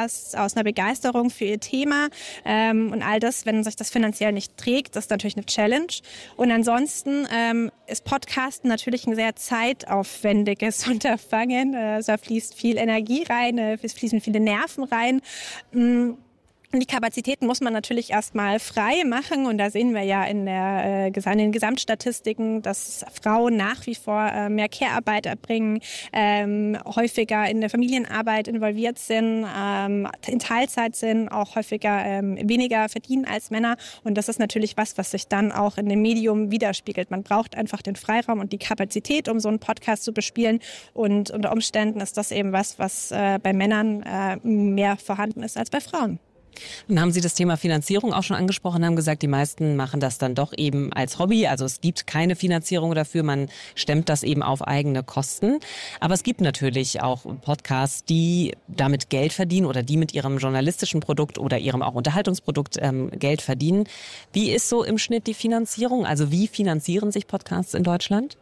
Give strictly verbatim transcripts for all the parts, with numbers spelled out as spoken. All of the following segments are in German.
Podcasts aus einer Begeisterung für ihr Thema. Ähm, und all das, wenn sich das finanziell nicht trägt, das ist natürlich eine Challenge. Und ansonsten ähm, ist Podcasten natürlich ein sehr zeitaufwendiges Unterfangen. Äh, da fließt viel Energie rein, äh, es fließen viele Nerven rein. Mm. Die Kapazitäten muss man natürlich erstmal frei machen und da sehen wir ja in, der, äh, in den Gesamtstatistiken, dass Frauen nach wie vor äh, mehr Care-Arbeit erbringen, ähm, häufiger in der Familienarbeit involviert sind, ähm, in Teilzeit sind, auch häufiger ähm, weniger verdienen als Männer und das ist natürlich was, was sich dann auch in dem Medium widerspiegelt. Man braucht einfach den Freiraum und die Kapazität, um so einen Podcast zu bespielen und unter Umständen ist das eben was, was äh, bei Männern äh, mehr vorhanden ist als bei Frauen. Nun haben Sie das Thema Finanzierung auch schon angesprochen, haben gesagt, die meisten machen das dann doch eben als Hobby. Also es gibt keine Finanzierung dafür, man stemmt das eben auf eigene Kosten. Aber es gibt natürlich auch Podcasts, die damit Geld verdienen oder die mit ihrem journalistischen Produkt oder ihrem auch Unterhaltungsprodukt ähm, Geld verdienen. Wie ist so im Schnitt die Finanzierung? Also wie finanzieren sich Podcasts in Deutschland?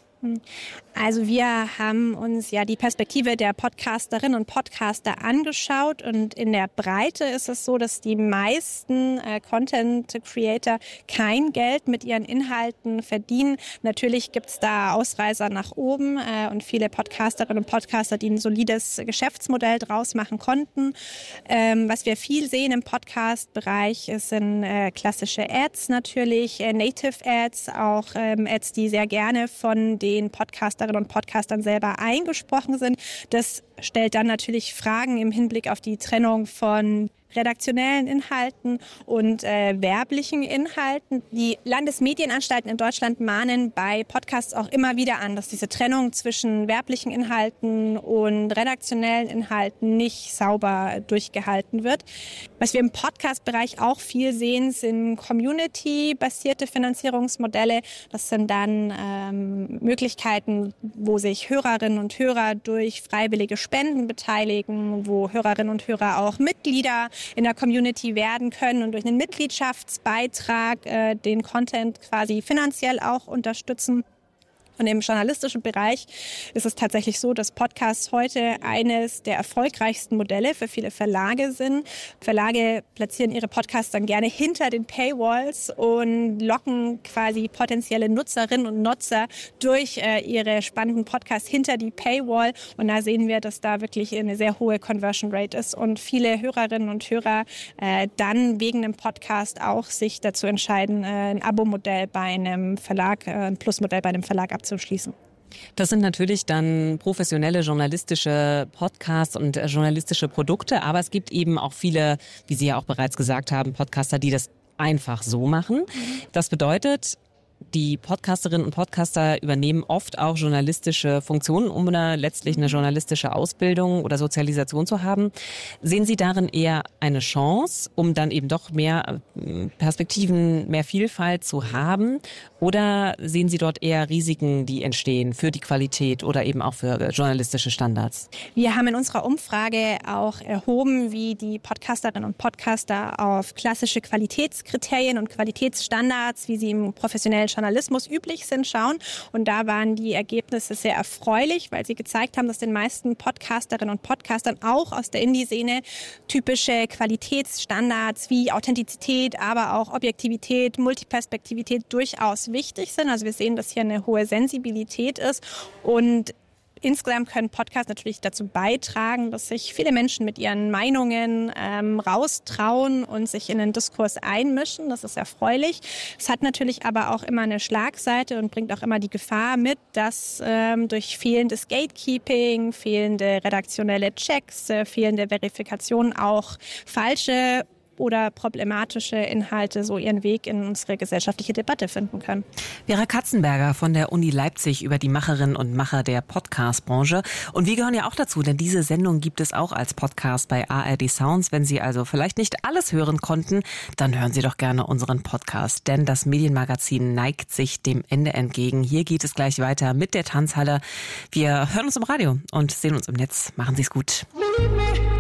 Also wir haben uns ja die Perspektive der Podcasterinnen und Podcaster angeschaut und in der Breite ist es so, dass die meisten äh, Content-Creator kein Geld mit ihren Inhalten verdienen. Natürlich gibt's da Ausreißer nach oben äh, und viele Podcasterinnen und Podcaster, die ein solides Geschäftsmodell draus machen konnten. Ähm, was wir viel sehen im Podcast-Bereich sind äh, klassische Ads natürlich, äh, Native Ads, auch ähm, Ads, die sehr gerne von den den Podcasterinnen und Podcastern selber eingesprochen sind. Das stellt dann natürlich Fragen im Hinblick auf die Trennung von redaktionellen Inhalten und äh, werblichen Inhalten. Die Landesmedienanstalten in Deutschland mahnen bei Podcasts auch immer wieder an, dass diese Trennung zwischen werblichen Inhalten und redaktionellen Inhalten nicht sauber durchgehalten wird. Was wir im Podcast-Bereich auch viel sehen, sind Community-basierte Finanzierungsmodelle. Das sind dann ähm, Möglichkeiten, wo sich Hörerinnen und Hörer durch freiwillige Spenden beteiligen, wo Hörerinnen und Hörer auch Mitglieder in der Community werden können und durch einen Mitgliedschaftsbeitrag äh, den Content quasi finanziell auch unterstützen. Und im journalistischen Bereich ist es tatsächlich so, dass Podcasts heute eines der erfolgreichsten Modelle für viele Verlage sind. Verlage platzieren ihre Podcasts dann gerne hinter den Paywalls und locken quasi potenzielle Nutzerinnen und Nutzer durch äh, ihre spannenden Podcasts hinter die Paywall. Und da sehen wir, dass da wirklich eine sehr hohe Conversion Rate ist und viele Hörerinnen und Hörer äh, dann wegen einem Podcast auch sich dazu entscheiden, äh, ein Abo-Modell bei einem Verlag, äh, ein Plus-Modell bei einem Verlag abzuschließen. Schließen. Das sind natürlich dann professionelle journalistische Podcasts und journalistische Produkte, aber es gibt eben auch viele, wie Sie ja auch bereits gesagt haben, Podcaster, die das einfach so machen. Das bedeutet, die Podcasterinnen und Podcaster übernehmen oft auch journalistische Funktionen, um eine, letztlich eine journalistische Ausbildung oder Sozialisation zu haben. Sehen Sie darin eher eine Chance, um dann eben doch mehr Perspektiven, mehr Vielfalt zu haben? Oder sehen Sie dort eher Risiken, die entstehen für die Qualität oder eben auch für journalistische Standards? Wir haben in unserer Umfrage auch erhoben, wie die Podcasterinnen und Podcaster auf klassische Qualitätskriterien und Qualitätsstandards, wie sie im professionellen Journalismus üblich sind, schauen. Und da waren die Ergebnisse sehr erfreulich, weil sie gezeigt haben, dass den meisten Podcasterinnen und Podcastern auch aus der Indie-Szene typische Qualitätsstandards wie Authentizität, aber auch Objektivität, Multiperspektivität durchaus wichtig sind. Also wir sehen, dass hier eine hohe Sensibilität ist und insgesamt können Podcasts natürlich dazu beitragen, dass sich viele Menschen mit ihren Meinungen ähm, raustrauen und sich in den Diskurs einmischen. Das ist erfreulich. Es hat natürlich aber auch immer eine Schlagseite und bringt auch immer die Gefahr mit, dass ähm, durch fehlendes Gatekeeping, fehlende redaktionelle Checks, äh, fehlende Verifikationen auch falsche oder problematische Inhalte so ihren Weg in unsere gesellschaftliche Debatte finden können. Vera Katzenberger von der Uni Leipzig über die Macherinnen und Macher der Podcast-Branche. Und wir gehören ja auch dazu, denn diese Sendung gibt es auch als Podcast bei A R D Sounds. Wenn Sie also vielleicht nicht alles hören konnten, dann hören Sie doch gerne unseren Podcast. Denn das Medienmagazin neigt sich dem Ende entgegen. Hier geht es gleich weiter mit der Tanzhalle. Wir hören uns im Radio und sehen uns im Netz. Machen Sie es gut.